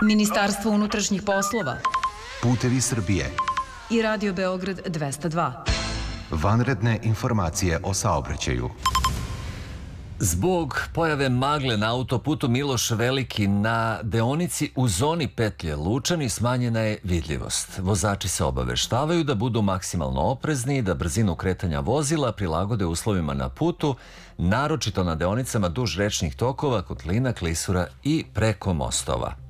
Ministarstvo unutrašnjih poslova, Putevi Srbije i Radio Beograd 202. Vanredne informacije o saobraćaju. Zbog pojave magle na autoputu Miloš Veliki na deonici u zoni petlje Lučani smanjena je vidljivost. Vozači se obaveštavaju da budu maksimalno oprezni i da brzinu kretanja vozila prilagode uslovima na putu, naročito na deonicama duž rečnih tokova, kotlina, klisura i preko mostova.